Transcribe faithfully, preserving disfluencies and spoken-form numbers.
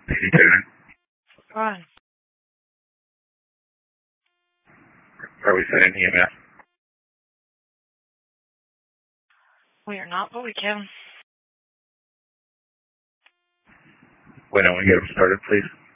eighty-seven. Ron, Are we sending E M S? we are not, but we can. When do we get them started, please?